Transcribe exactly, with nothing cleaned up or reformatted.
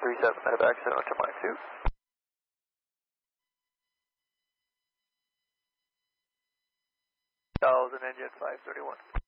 three seven, I have access onto my two. Thousand engine five thirty-one.